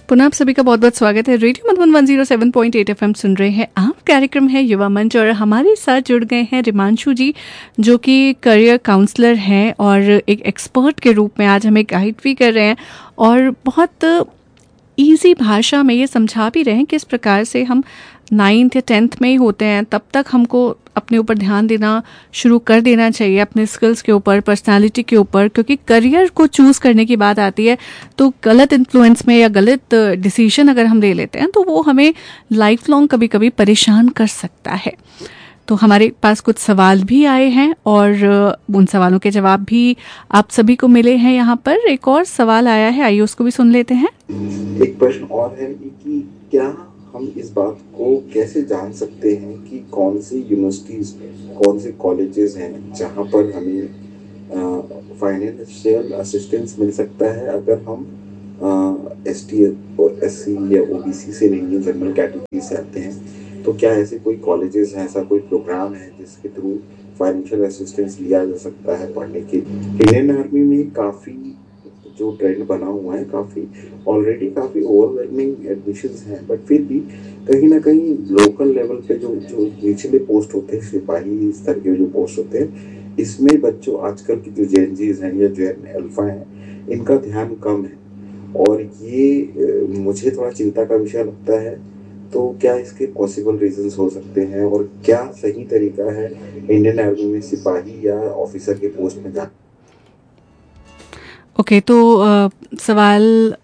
पुनः आप सभी का बहुत बहुत स्वागत है। रेडियो मधुबन 107.8 FM सुन रहे हैं आप। कार्यक्रम है युवा मंच और हमारे साथ जुड़ गए हैं रिमांशु जी, जो कि करियर काउंसलर हैं और एक एक्सपर्ट के रूप में आज हमें गाइड भी कर रहे हैं और बहुत इजी भाषा में ये समझा भी रहे हैं किस प्रकार से हम 9th या 10th में ही होते हैं तब तक हमको अपने ऊपर ध्यान देना शुरू कर देना चाहिए, अपने स्किल्स के ऊपर, पर्सनालिटी के ऊपर, क्योंकि करियर को चूज़ करने की बात आती है तो गलत इन्फ्लुएंस में या गलत डिसीजन अगर हम ले लेते हैं तो वो हमें लाइफ लॉन्ग कभी कभी परेशान कर सकता है। तो हमारे पास कुछ सवाल भी आए हैं और उन सवालों के जवाब भी आप सभी को मिले हैं यहाँ पर। एक और सवाल आया है, आइए उसको भी सुन लेते हैं। एक प्रश्न और है कि क्या हम इस बात को कैसे जान सकते हैं कि कौन सी यूनिवर्सिटीज, कौन से कॉलेजेस हैं जहाँ पर हमें फाइनेंशियल असिस्टेंस मिल सकता है अगर हम ST और SC या OBC से नहीं है, जनरल कैटेगरी से आते हैं। तो क्या ऐसे कोई कॉलेजेस हैं, ऐसा कोई प्रोग्राम है जिसके थ्रू फाइनेंशियल असिस्टेंस लिया जा सकता है पढ़ने के? इंडियन आर्मी में काफ़ी जो ट्रेंड बना हुआ है, ऑलरेडी काफ़ी ओवरवेलमिंग एडमिशंस हैं, बट फिर भी कहीं ना कहीं लोकल लेवल पे जो निचले पोस्ट होते हैं, सिपाही स्तर के जो पोस्ट होते हैं, इसमें बच्चों आजकल की जो जेनजीज हैं या जेन अल्फा हैं, इनका ध्यान कम है और ये मुझे थोड़ा चिंता का विषय लगता है। तो क्या इसके पॉसिबल रीजंस हो सकते हैं और क्या सही तरीका है इंडियन आर्मी में सिपाही या ऑफिसर के पोस्ट में जाना? ओके, तो सवाल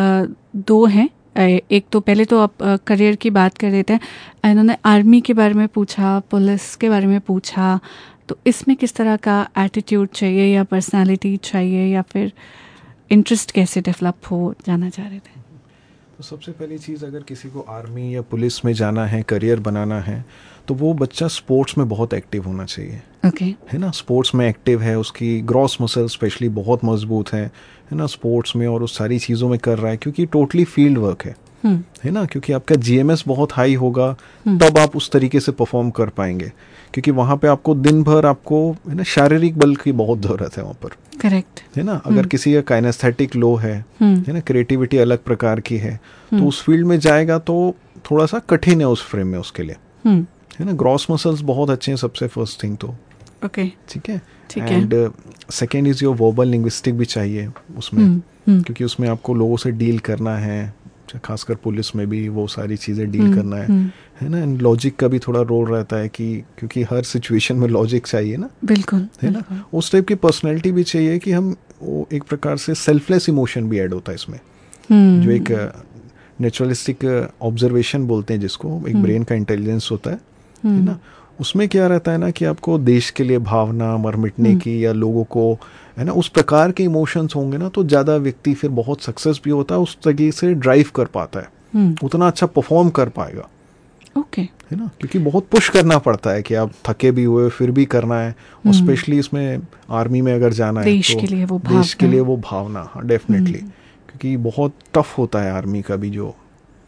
दो हैं। एक तो पहले तो आप करियर की बात कर रहे थे, इन्होंने आर्मी के बारे में पूछा, पुलिस के बारे में पूछा, तो इसमें किस तरह का एटीट्यूड चाहिए या पर्सनालिटी चाहिए या फिर इंटरेस्ट कैसे डेवलप हो जाना चाह रहे थे? तो सबसे पहली चीज़, अगर किसी को आर्मी या पुलिस में जाना है, करियर बनाना है, तो वो बच्चा स्पोर्ट्स में बहुत एक्टिव होना चाहिए। ओके, है ना, स्पोर्ट्स में एक्टिव है, उसकी ग्रॉस मसल स्पेशली बहुत मजबूत है ना, स्पोर्ट्स में और उस सारी चीज़ों में कर रहा है, क्योंकि टोटली फील्ड वर्क है ना, क्योंकि आपका GMS बहुत हाई होगा तब आप उस तरीके से परफॉर्म कर पाएंगे, क्योंकि वहाँ पे आपको दिन भर आपको है ना शारीरिक बल की बहुत ज़रूरत है वहाँ पर। करेक्ट है ना, अगर किसी का काइनेस्थेटिक लो है ना, क्रिएटिविटी अलग प्रकार की है, तो उस फील्ड में जाएगा तो थोड़ा सा कठिन है उस फ्रेम में उसके लिए। है ना, ग्रॉस मसल्स बहुत अच्छे हैं सबसे फर्स्ट थिंग तो। ओके, ठीक है। And second is your verbal linguistic भी चाहिए उसमें, क्योंकि उसमें आपको लोगों से डील करना है, खासकर पुलिस में भी वो सारी चीज़ें डील करना है ना। एंड लॉजिक का भी थोड़ा रोल रहता है कि क्योंकि हर सिचुएशन में लॉजिक चाहिए ना। बिल्कुल, है ना, उस टाइप की पर्सनैलिटी भी चाहिए कि हम वो एक प्रकार से सेल्फलेस इमोशन भी ऐड होता है इसमें, जो एक नेचुरलिस्टिक ऑब्जर्वेशन बोलते हैं जिसको, एक ब्रेन का इंटेलिजेंस होता है ना। उसमें क्या रहता है ना कि आपको देश के लिए भावना, मर मिटने की, या लोगों को है ना उस प्रकार के इमोशंस होंगे ना, तो ज़्यादा व्यक्ति फिर बहुत सक्सेस भी होता है, उस तरीके से ड्राइव कर पाता है, उतना अच्छा परफॉर्म कर पाएगा। ओके, है ना, क्योंकि बहुत पुश करना पड़ता है कि आप थके भी हुए फिर भी करना है, और स्पेशली इसमें आर्मी में अगर जाना है देश तो के लिए वो भावना डेफिनेटली, क्योंकि बहुत टफ होता है आर्मी का भी जो।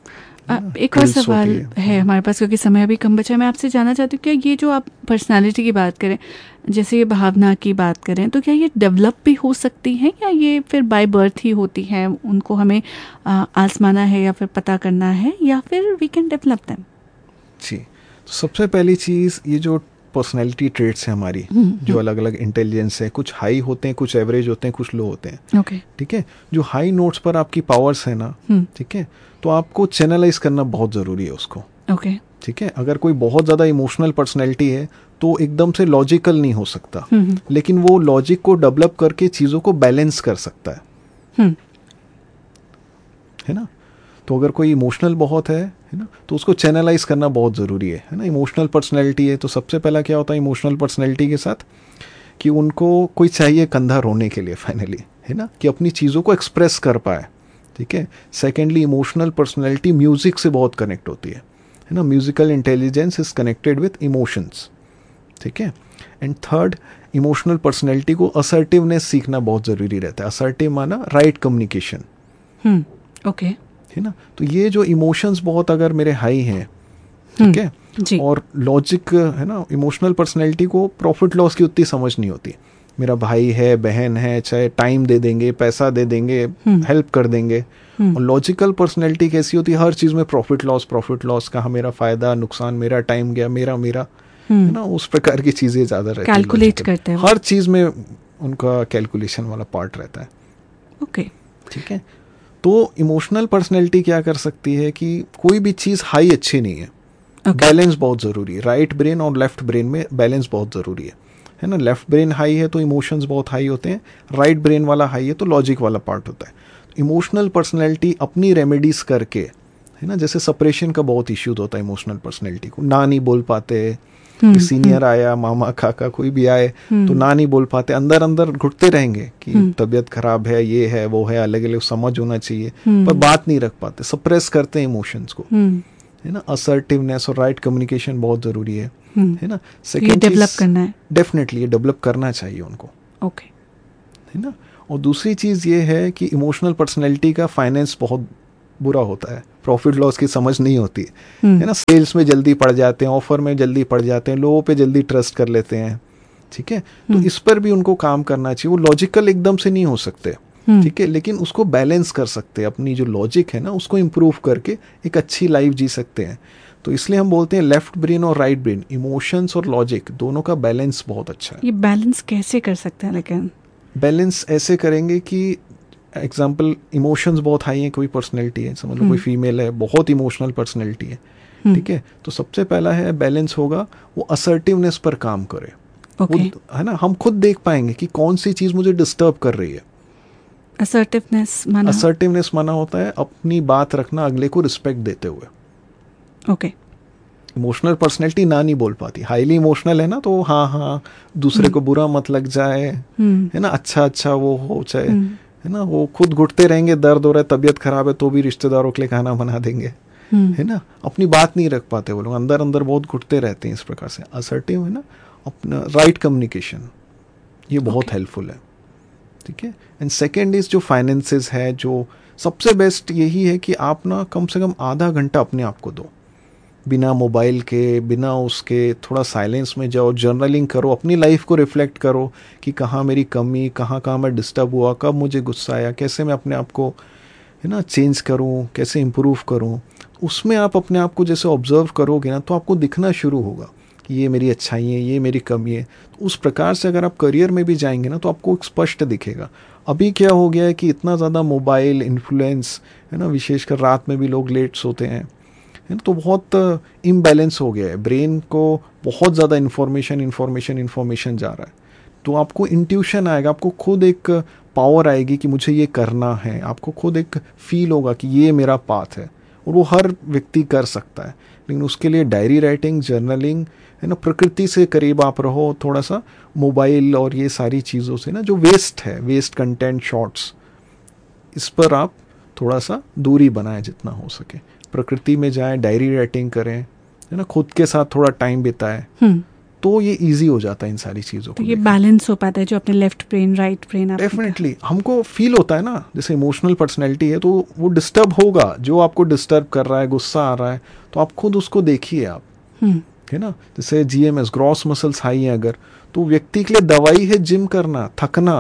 एक और सवाल है हमारे पास, क्योंकि समय अभी कम बचा है। मैं आपसे जानना चाहती हूँ, क्या ये जो आप पर्सनालिटी की बात करें, जैसे ये भावना की बात करें, तो क्या ये डेवलप भी हो सकती हैं या ये फिर बाय बर्थ ही होती हैं, उनको हमें आजमाना है या फिर पता करना है, या फिर वी कैन डेवलप देम? जी, तो सबसे पहली चीज़, ये जो पर्सनैलिटी ट्रेट्स हैं हमारी, जो अलग अलग इंटेलिजेंस है, कुछ हाई होते हैं, कुछ एवरेज होते हैं, कुछ लो होते हैं। ओके, ठीक है, जो हाई नोट्स पर आपकी पावर्स है ना, ठीक है, तो आपको चैनलाइज करना बहुत ज़रूरी है उसको। ओके, ठीक है, अगर कोई बहुत ज़्यादा इमोशनल पर्सनैलिटी है तो एकदम से लॉजिकल नहीं हो सकता, लेकिन वो लॉजिक को डेवलप करके चीज़ों को बैलेंस कर सकता है ना। तो अगर कोई इमोशनल बहुत है ना, तो उसको चैनलाइज करना बहुत ज़रूरी है ना। इमोशनल पर्सनैलिटी है तो सबसे पहला क्या होता है इमोशनल पर्सनैलिटी के साथ, कि उनको कोई चाहिए कंधा रोने के लिए फाइनली, है ना, कि अपनी चीज़ों को एक्सप्रेस कर पाए। ठीक है। सेकेंडली, इमोशनल पर्सनैलिटी म्यूजिक से बहुत कनेक्ट होती है ना। Musical intelligence is connected with emotions. ठीक है। एंड थर्ड, इमोशनल पर्सनैलिटी को असर्टिवनेस सीखना बहुत ज़रूरी रहता है। असर्टिव माना राइट कम्युनिकेशन। ओके, है ना। तो ये जो इमोशंस बहुत अगर मेरे हाई हैं, ठीक है, और लॉजिक है ना, इमोशनल पर्सनैलिटी को प्रॉफिट लॉस की उतनी समझ नहीं होती, मेरा भाई है, बहन है, चाहे टाइम दे देंगे, पैसा दे देंगे, हेल्प कर देंगे। और लॉजिकल पर्सनैलिटी कैसी होती है, हर चीज़ में प्रॉफिट लॉस, कहाँ मेरा फायदा नुकसान, मेरा टाइम गया, मेरा है ना, उस प्रकार की चीज़ें ज़्यादा रहती है। कैलकुलेट करते हैं, हर चीज़ में उनका कैलकुलेशन वाला पार्ट रहता है। ओके, ठीक है। तो इमोशनल पर्सनैलिटी क्या कर सकती है कि कोई भी चीज़ हाई अच्छी नहीं है, बैलेंस बहुत ज़रूरी है। राइट ब्रेन और लेफ्ट ब्रेन में बैलेंस बहुत ज़रूरी है ना। लेफ्ट ब्रेन हाई है तो इमोशंस बहुत हाई होते हैं, राइट ब्रेन वाला हाई है तो लॉजिक वाला पार्ट होता है। इमोशनल पर्सनैलिटी अपनी रेमेडीज करके, है ना, जैसे सप्रेशन का बहुत इश्यूज होता है इमोशनल पर्सनैलिटी को, ना नहीं बोल पाते, सीनियर आया, मामा काका कोई भी आए तो ना नहीं बोल पाते, अंदर अंदर घुटते रहेंगे कि तबीयत खराब है, ये है वो है, अलग अलग समझ होना चाहिए, पर बात नहीं रख पाते, सप्रेस करते हैं इमोशंस को, है ना। असर्टिवनेस और राइट कम्युनिकेशन बहुत जरूरी है ना। सेकंड डेवलप करना है, डेफिनेटली ये डेवलप करना चाहिए उनको, ओके, है ना। और दूसरी चीज ये है कि इमोशनल पर्सनैलिटी का फाइनेंस बहुत बुरा होता है, प्रॉफिट लॉस की समझ नहीं होती है ना। सेल्स में जल्दी पड़ जाते हैं, ऑफर में जल्दी पड़ जाते हैं, लोगों पे जल्दी ट्रस्ट कर लेते हैं, ठीक है। तो इस पर भी उनको काम करना चाहिए। वो लॉजिकल एकदम से नहीं हो सकते, ठीक है, लेकिन उसको बैलेंस कर सकते हैं, अपनी जो लॉजिक है ना उसको इम्प्रूव करके एक अच्छी लाइफ जी सकते हैं। तो इसलिए हम बोलते हैं लेफ्ट ब्रेन और राइट ब्रेन, इमोशंस और लॉजिक दोनों का बैलेंस बहुत अच्छा है। ये बैलेंस कैसे कर सकते हैं? लेकिन बैलेंस ऐसे करेंगे कि एग्जाम्पल, इमोशंस बहुत हाई है, कोई पर्सनैलिटी है, समझ लो कोई फीमेल है, बहुत इमोशनल पर्सनैलिटी है, ठीक है, तो सबसे पहला है बैलेंस होगा वो असर्टिवनेस पर काम करे, है ना। हम खुद देख पाएंगे कि कौन सी चीज मुझे डिस्टर्ब कर रही है। असर्टिवनेस माना होता है अपनी बात रखना, अगले को रिस्पेक्ट देते हुए, ओके। इमोशनल पर्सनैलिटी ना नहीं बोल पाती, हाईली इमोशनल है ना, तो हाँ दूसरे को बुरा मत लग जाए, है ना, अच्छा वो हो चाहे, है ना, वो खुद घुटते रहेंगे, दर्द हो रहा है, तबीयत खराब है तो भी रिश्तेदारों के लिए खाना बना देंगे, है ना। अपनी बात नहीं रख पाते वो लोग, अंदर अंदर बहुत घुटते रहते हैं। इस प्रकार से असर्टिव, है ना, अपना राइट कम्युनिकेशन, ये बहुत हेल्पफुल है, ठीक है। एंड सेकेंड इज जो फाइनेंसेस है, जो सबसे बेस्ट यही है कि आप ना कम से कम आधा घंटा अपने आप को दो, बिना मोबाइल के, बिना उसके, थोड़ा साइलेंस में जाओ, जर्नलिंग करो, अपनी लाइफ को रिफ्लेक्ट करो कि कहाँ मेरी कमी, कहाँ मैं डिस्टर्ब हुआ, कब मुझे गुस्सा आया, कैसे मैं अपने आप को, है ना, चेंज करूँ, कैसे इम्प्रूव करूँ। उसमें आप अपने आप को जैसे ऑब्जर्व करोगे ना, तो आपको दिखना शुरू होगा कि ये मेरी अच्छाई है, ये मेरी कमी है। तो उस प्रकार से अगर आप करियर में भी जाएंगे ना, तो आपको स्पष्ट दिखेगा। अभी क्या हो गया है कि इतना ज़्यादा मोबाइल इन्फ्लुएंस, है ना, विशेषकर रात में भी लोग लेट सोते हैं, है ना, तो बहुत इम्बैलेंस हो गया है, ब्रेन को बहुत ज़्यादा इन्फॉर्मेशन जा रहा है। तो आपको इंट्यूशन आएगा, आपको खुद एक पावर आएगी कि मुझे ये करना है, आपको खुद एक फील होगा कि ये मेरा पाथ है, और वो हर व्यक्ति कर सकता है। लेकिन उसके लिए डायरी राइटिंग, जर्नलिंग, है ना, प्रकृति से करीब आप रहो, थोड़ा सा मोबाइल और ये सारी चीज़ों से ना जो वेस्ट है, वेस्ट कंटेंट, शॉर्ट्स, इस पर आप थोड़ा सा दूरी बनाएं जितना हो सके, प्रकृति में जाएं, डायरी राइटिंग करें, है ना, खुद के साथ थोड़ा टाइम बिताएं, तो ये इजी हो जाता है इन सारी चीज़ों को। तो ये बैलेंस हो पाता है जो अपने left brain right brain. Definitely हमको फील होता है ना, जैसे इमोशनल पर्सनैलिटी है तो वो डिस्टर्ब होगा, जो आपको डिस्टर्ब कर रहा है, गुस्सा आ रहा है, तो आप खुद उसको देखिए आप, है ना। जैसे GMS, ग्रॉस मसल्स हाई है अगर, तो व्यक्ति के लिए दवाई है जिम करना, थकना,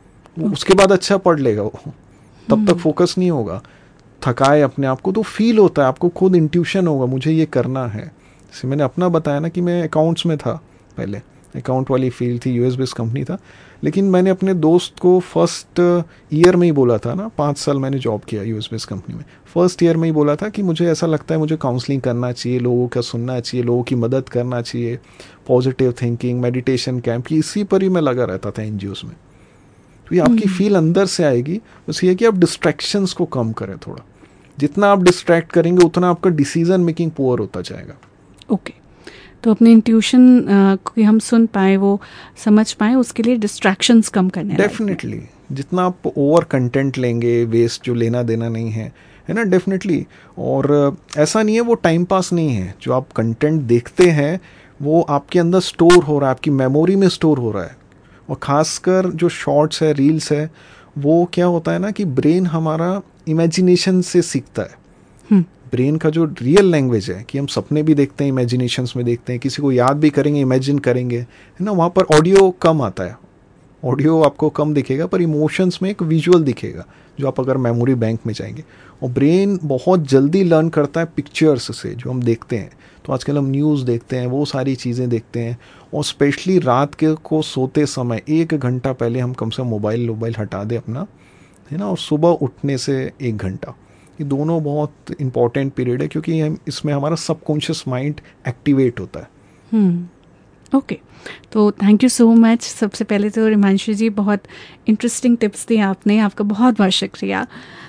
उसके बाद अच्छा पढ़ लेगा वो, तब तक फोकस नहीं होगा। थकाए अपने आप को तो फील होता है, आपको खुद इंट्यूशन होगा मुझे ये करना है। जैसे मैंने अपना बताया ना कि मैं अकाउंट्स में था, पहले अकाउंट वाली फील्ड थी, US बेस्ड कंपनी था, लेकिन मैंने अपने दोस्त को फर्स्ट ईयर में ही बोला था ना, 5 साल मैंने जॉब किया US बेस्ड कंपनी में, फर्स्ट ईयर में ही बोला था कि मुझे ऐसा लगता है मुझे काउंसलिंग करना चाहिए, लोगों का सुनना चाहिए, लोगों की मदद करना चाहिए, पॉजिटिव थिंकिंग, मेडिटेशन कैंप, इसी पर ही मैं लगा रहता था NGOs में। तो ये आपकी फील अंदर से आएगी, बस ये कि आप डिस्ट्रैक्शंस को कम करें थोड़ा, जितना आप डिस्ट्रैक्ट करेंगे उतना आपका डिसीजन मेकिंग पुअर होता जाएगा। ओके, तो अपने इंट्यूशन को हम सुन पाए, वो समझ पाए, उसके लिए डिस्ट्रैक्शंस कम करने। डेफिनेटली जितना आप ओवर कंटेंट लेंगे, वेस्ट जो लेना देना नहीं है, है ना, डेफिनेटली। और ऐसा नहीं है वो टाइम पास नहीं है, जो आप कंटेंट देखते हैं वो आपके अंदर स्टोर हो रहा है, आपकी मेमोरी में स्टोर हो रहा है। और ख़ासकर जो शॉर्ट्स है, रील्स है, वो क्या होता है ना कि ब्रेन हमारा इमेजिनेशन से सीखता है। ब्रेन का जो रियल लैंग्वेज है कि हम सपने भी देखते हैं, इमेजिनेशंस में देखते हैं, किसी को याद भी करेंगे, इमेजिन करेंगे, है ना, वहाँ पर ऑडियो कम आता है, ऑडियो आपको कम दिखेगा पर इमोशंस में एक विजुअल दिखेगा, जो आप अगर मेमोरी बैंक में जाएंगे। और ब्रेन बहुत जल्दी लर्न करता है पिक्चर्स से जो हम देखते हैं। तो आजकल हम न्यूज़ देखते हैं, वो सारी चीज़ें देखते हैं, और स्पेशली रात के को सोते समय 1 घंटा पहले हम कम से कम मोबाइल हटा दें अपना, है ना, और सुबह उठने से 1 घंटा, ये दोनों बहुत इंपॉर्टेंट पीरियड है, क्योंकि हम इसमें हमारा सबकॉन्शियस माइंड एक्टिवेट होता है। ओके, तो थैंक यू सो मच। सबसे पहले तो रिमांशु जी, बहुत इंटरेस्टिंग टिप्स दिए आपने, आपका बहुत बहुत शुक्रिया।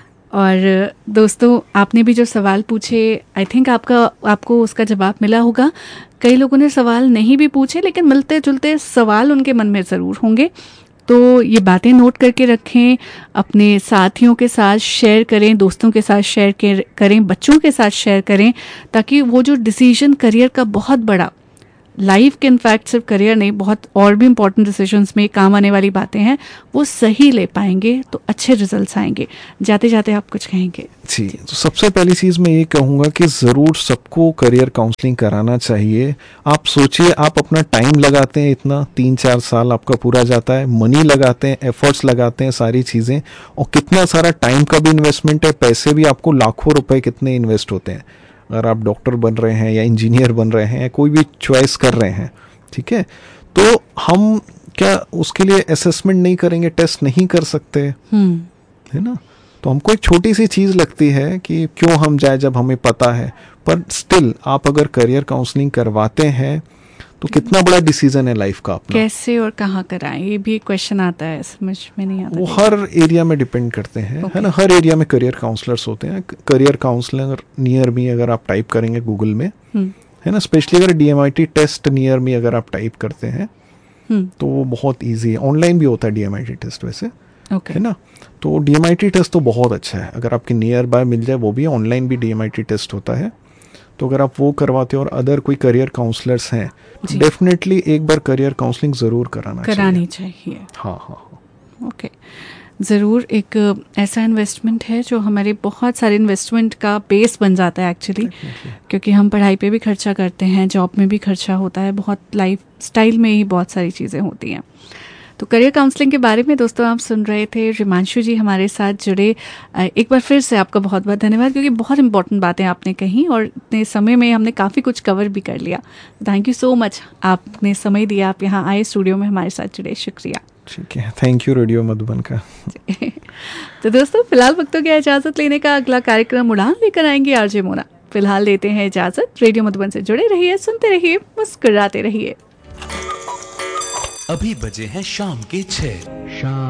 और दोस्तों, आपने भी जो सवाल पूछे, आई थिंक आपको उसका जवाब मिला होगा। कई लोगों ने सवाल नहीं भी पूछे, लेकिन मिलते जुलते सवाल उनके मन में ज़रूर होंगे। तो ये बातें नोट करके रखें, अपने साथियों के साथ शेयर करें, दोस्तों के साथ शेयर करें, बच्चों के साथ शेयर करें, ताकि वो जो डिसीजन करियर का बहुत बड़ा, लाइफ के इनफैक्ट सिर्फ करियर नहीं, बहुत और भी इंपॉर्टेंट डिसीजंस में काम आने वाली बातें हैं, वो सही ले पाएंगे तो अच्छे रिजल्ट्स आएंगे। जाते जाते आप कुछ कहेंगे? जी, तो सबसे पहली चीज़ मैं ये कहूँगा कि ज़रूर सबको करियर काउंसलिंग कराना चाहिए। आप सोचिए, आप अपना टाइम लगाते हैं, इतना 3-4 साल आपका पूरा जाता है, मनी लगाते हैं, एफर्ट्स लगाते हैं, सारी चीज़ें, और कितना सारा टाइम का भी इन्वेस्टमेंट है, पैसे भी आपको लाखों रुपए कितने इन्वेस्ट होते हैं। अगर आप डॉक्टर बन रहे हैं या इंजीनियर बन रहे हैं या कोई भी चॉइस कर रहे हैं, ठीक है, तो हम क्या उसके लिए असेसमेंट नहीं करेंगे, टेस्ट नहीं कर सकते, है ना? तो हमको एक छोटी सी चीज़ लगती है कि क्यों हम जाए जब हमें पता है, पर स्टिल आप अगर करियर काउंसलिंग करवाते हैं तो कितना बड़ा डिसीजन है लाइफ का अपना। कैसे और कहाँ कराएं, ये भी क्वेश्चन आता है, समझ में नहीं आता। वो हर एरिया में डिपेंड करते हैं, है ना, हर एरिया में करियर काउंसलर्स होते हैं। करियर काउंसलर नियर मी अगर आप टाइप करेंगे गूगल में, है ना, स्पेशली अगर DMIT टेस्ट नियर मी अगर आप टाइप करते हैं तो वो बहुत ईजी है। ऑनलाइन भी होता है DMIT टेस्ट वैसे, है ना, तो DMIT टेस्ट तो बहुत अच्छा है। अगर आपके नियर बाय मिल जाए, वो भी ऑनलाइन भी DMIT टेस्ट होता है, तो अगर आप वो करवाते हो और अदर कोई करियर काउंसलर्स हैं, डेफिनेटली एक बार करियर काउंसलिंग ज़रूर करानी चाहिए। हाँ। ओके, ज़रूर। एक ऐसा इन्वेस्टमेंट है जो हमारे बहुत सारे इन्वेस्टमेंट का बेस बन जाता है एक्चुअली, क्योंकि हम पढ़ाई पे भी खर्चा करते हैं, जॉब में भी खर्चा होता है, बहुत लाइफ स्टाइल में ही बहुत सारी चीज़ें होती हैं। तो करियर काउंसलिंग के बारे में दोस्तों आप सुन रहे थे, रिमांशु जी हमारे साथ जुड़े। एक बार फिर से आपका बहुत बहुत धन्यवाद, क्योंकि बहुत इंपॉर्टेंट बातें आपने कही और इतने समय में हमने काफ़ी कुछ कवर भी कर लिया। थैंक यू सो मच, आपने समय दिया, आप यहाँ आए स्टूडियो में हमारे साथ जुड़े, शुक्रिया। ठीक है, थैंक यू रेडियो मधुबन का। तो दोस्तों, फिलहाल वक्तों की इजाज़त लेने का अगला कार्यक्रम उड़ान लेकर आएंगे आरजे मोना। फिलहाल लेते हैं इजाज़त। रेडियो मधुबन से जुड़े रहिए, सुनते रहिए, मुस्कुराते रहिए। अभी बजे हैं शाम के 6।